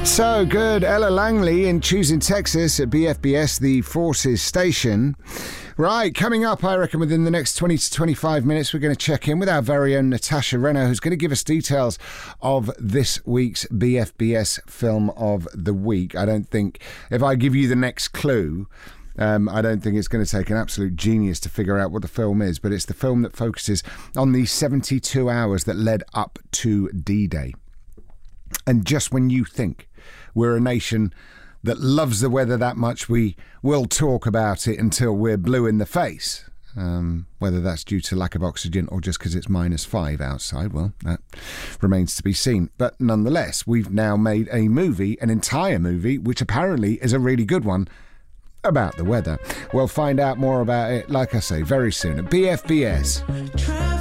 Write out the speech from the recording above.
So good. Ella Langley in Choosing Texas at BFBS, the Forces station. Right, coming up, I reckon within the next 20 to 25 minutes, we're going to check in with our very own Natasha Renner, who's going to give us details of this week's BFBS film of the week. I don't think, if I give you the next clue, I don't think it's going to take an absolute genius to figure out what the film is, but it's the film that focuses on the 72 hours that led up to D-Day. And just when you think we're a nation that loves the weather that much, we will talk about it until we're blue in the face. Whether that's due to lack of oxygen or just because it's -5 outside, well, that remains to be seen. But nonetheless, we've now made a movie, an entire movie, which apparently is a really good one, about the weather. We'll find out more about it, like I say, very soon at BFBS.